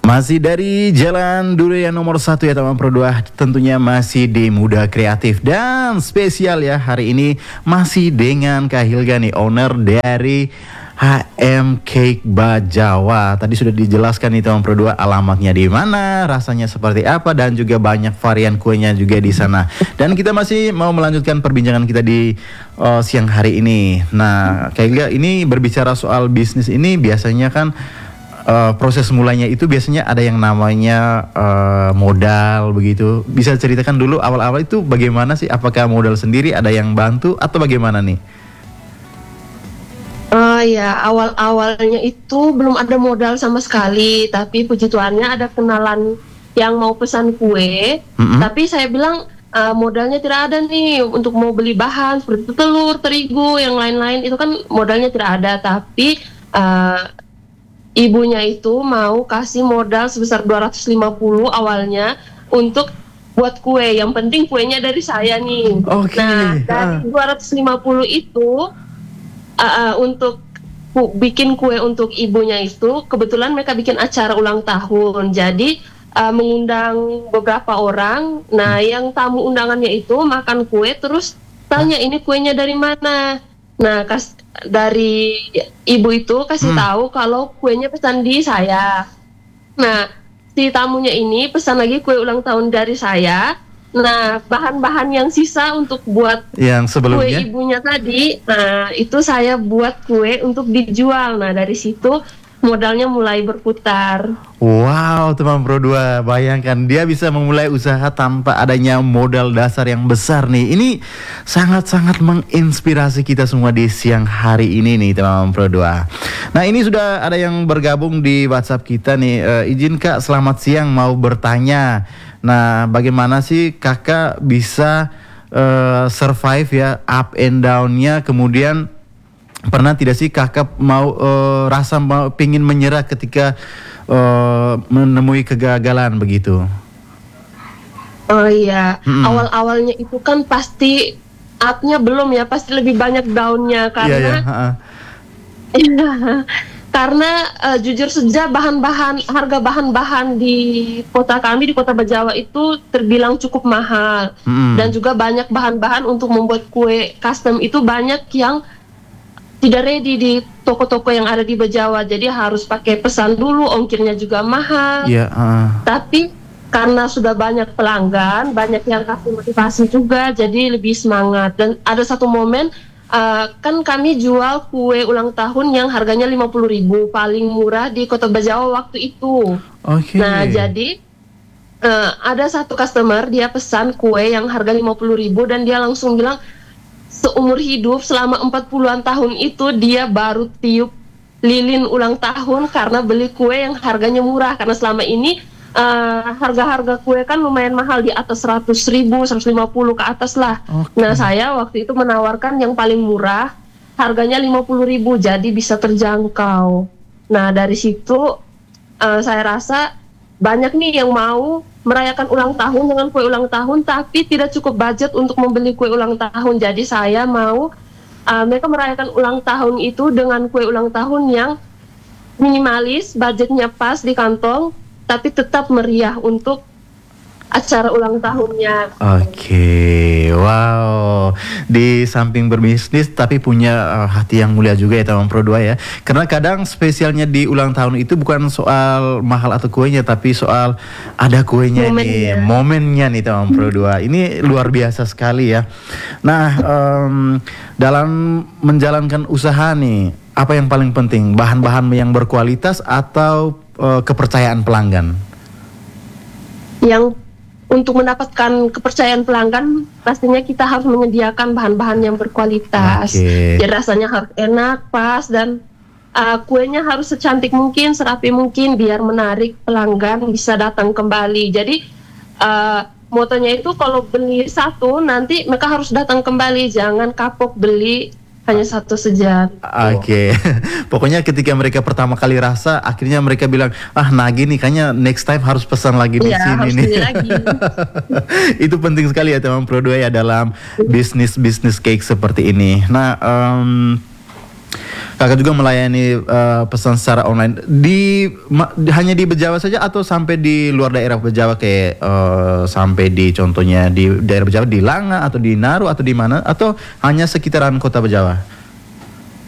Masih dari Jalan Durian nomor 1 ya teman Pro 2. Tentunya masih di Muda Kreatif. Dan spesial ya hari ini masih dengan Kak Hilga nih, owner dari HM Cake Bajawa. Tadi sudah dijelaskan nih teman Pro 2 alamatnya di mana, rasanya seperti apa, dan juga banyak varian kuenya juga di sana. Dan kita masih mau melanjutkan perbincangan kita di siang hari ini. Nah, Kak Hilga, ini berbicara soal bisnis ini biasanya kan proses mulainya itu biasanya ada yang namanya modal begitu. Bisa ceritakan dulu awal-awal itu bagaimana sih? Apakah modal sendiri, ada yang bantu atau bagaimana nih? Ya, awal-awalnya itu belum ada modal sama sekali, tapi puji Tuhannya ada kenalan yang mau pesan kue. Tapi saya bilang modalnya tidak ada nih untuk mau beli bahan seperti telur, terigu, yang lain-lain itu kan modalnya tidak ada. Tapi ibunya itu mau kasih modal sebesar 250 awalnya untuk buat kue. Yang penting kuenya dari saya nih. Nah, dari 250 itu untuk bikin kue untuk ibunya itu kebetulan mereka bikin acara ulang tahun. Jadi mengundang beberapa orang. Nah, yang tamu undangannya itu makan kue terus tanya ini kuenya dari mana. Nah, dari ibu itu kasih tahu kalau kuenya pesan di saya. Nah, si tamunya ini pesan lagi kue ulang tahun dari saya. Nah, bahan-bahan yang sisa untuk buat yang sebelumnya kue ibunya tadi, nah itu saya buat kue untuk dijual. Nah, dari situ modalnya mulai berputar. Wow, teman Pro 2, bayangkan dia bisa memulai usaha tanpa adanya modal dasar yang besar nih. Ini sangat-sangat menginspirasi kita semua di siang hari ini nih teman Pro 2. Nah, ini sudah ada yang bergabung di WhatsApp kita nih. Izin Kak, selamat siang, mau bertanya. Nah, bagaimana sih kakak bisa survive ya up and down-nya, kemudian pernah tidak sih kakak mau pingin menyerah ketika menemui kegagalan begitu? Oh iya, awal-awalnya itu kan pasti up-nya belum ya, pasti lebih banyak down-nya karena karena jujur saja harga bahan-bahan di kota kami, di kota Bajawa itu terbilang cukup mahal. Dan juga banyak bahan-bahan untuk membuat kue custom itu banyak yang tidak ready di toko-toko yang ada di Bajawa. Jadi harus pakai pesan dulu, ongkirnya juga mahal. Tapi karena sudah banyak pelanggan, banyak yang kasih motivasi juga, jadi lebih semangat. Dan ada satu momen, kan kami jual kue ulang tahun yang harganya 50.000, paling murah di kota Bajawa waktu itu. Nah, jadi ada satu customer, dia pesan kue yang harga 50.000 dan dia langsung bilang seumur hidup selama 40-an tahun itu dia baru tiup lilin ulang tahun karena beli kue yang harganya murah. Karena selama ini harga-harga kue kan lumayan mahal, di atas 100.000, 150 ke atas lah. Nah, saya waktu itu menawarkan yang paling murah, harganya 50.000, jadi bisa terjangkau. Nah, dari situ saya rasa banyak nih yang mau merayakan ulang tahun dengan kue ulang tahun, tapi tidak cukup budget untuk membeli kue ulang tahun. Jadi saya mau mereka merayakan ulang tahun itu dengan kue ulang tahun yang minimalis, budgetnya pas di kantong, tapi tetap meriah untuk acara ulang tahunnya. Wow. Di samping berbisnis tapi punya hati yang mulia juga ya teman Pro 2 ya. Karena kadang spesialnya di ulang tahun itu bukan soal mahal atau kuenya, tapi soal ada kuenya momennya nih teman Pro 2. Ini luar biasa sekali ya. Nah, dalam menjalankan usaha nih, apa yang paling penting? Bahan-bahan yang berkualitas atau kepercayaan pelanggan? Yang untuk mendapatkan kepercayaan pelanggan, pastinya kita harus menyediakan bahan-bahan yang berkualitas. Jadi rasanya harus enak, pas, dan kuenya harus secantik mungkin, serapi mungkin, biar menarik pelanggan bisa datang kembali. Jadi motonya itu kalau beli satu, nanti mereka harus datang kembali, jangan kapok beli hanya satu saja. Pokoknya ketika mereka pertama kali rasa, akhirnya mereka bilang, nagih nih, kayaknya next time harus pesan lagi di sini nih. Lagi. Itu penting sekali ya teman Pro 2 ya dalam bisnis cake seperti ini. Nah, Kakak juga melayani pesan secara online hanya di Bejawa saja atau sampai di luar daerah Bejawa kayak sampai di contohnya di daerah Bejawa di Langa atau di Naru atau di mana atau hanya sekitaran kota Bejawa?